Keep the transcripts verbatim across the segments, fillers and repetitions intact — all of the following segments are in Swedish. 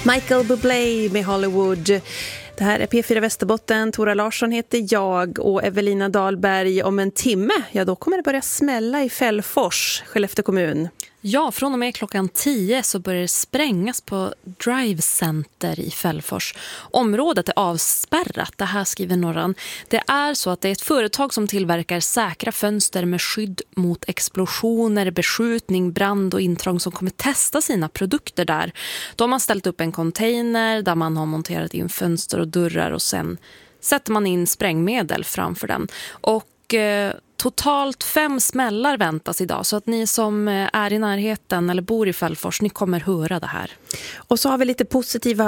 Michael Bublé med Hollywood. Det här är P fyra Västerbotten. Tora Larsson heter jag och Evelina Dahlberg. Om en timme, ja då kommer det börja smälla i Fällfors, Skellefteå kommun. Ja, från och med klockan tio så börjar det sprängas på Drive Center i Fällfors. Området är avspärrat, det här skriver Norran. Det är så att det är ett företag som tillverkar säkra fönster med skydd mot explosioner, beskjutning, brand och intrång som kommer testa sina produkter där. De har ställt upp en container där man har monterat in fönster och dörrar och sen sätter man in sprängmedel framför den. Och eh, totalt fem smällar väntas idag, så att ni som är i närheten eller bor i Fällfors, ni kommer höra det här. Och så har vi lite positiva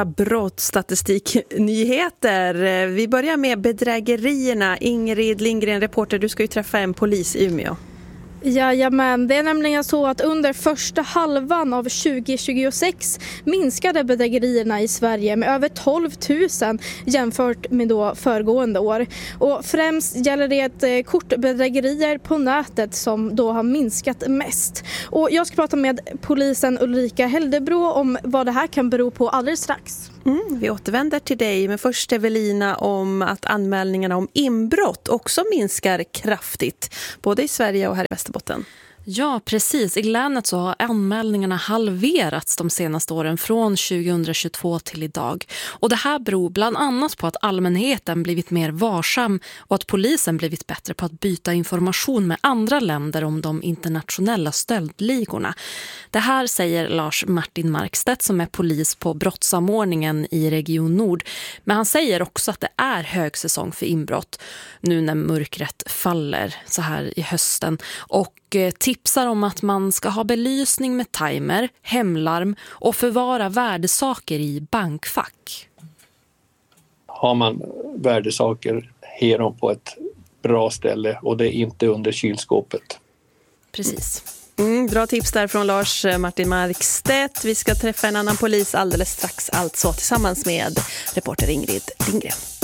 brottsstatistiknyheter. Vi börjar med bedrägerierna. Ingrid Lindgren, reporter, du ska ju träffa en polis i Umeå. Jajamän, det är nämligen så att under första halvan av tjugo tjugosex minskade bedrägerierna i Sverige med över tolv tusen jämfört med då föregående år. Och främst gäller det kortbedrägerier på nätet som då har minskat mest. Och jag ska prata med polisen Ulrika Heldebro om vad det här kan bero på alldeles strax. Mm, vi återvänder till dig, men först Evelina om att anmälningarna om inbrott också minskar kraftigt, både i Sverige och här i Västerbotten. Ja, precis. I länet så har anmälningarna halverats de senaste åren från tjugohundratjugotvå till idag. Och det här beror bland annat på att allmänheten blivit mer varsam och att polisen blivit bättre på att byta information med andra länder om de internationella stöldligorna. Det här säger Lars Martin Markstedt som är polis på brottssamordningen i Region Nord. Men han säger också att det är högsäsong för inbrott nu när mörkret faller så här i hösten, och tipsar om att man ska ha belysning med timer, hemlarm och förvara värdesaker i bankfack. Har man värdesaker här dem på ett bra ställe och det är inte under kylskåpet. Precis. Mm, bra tips där från Lars Martin Markstedt. Vi ska träffa en annan polis alldeles strax, alltså tillsammans med reporter Ingrid Lindgren.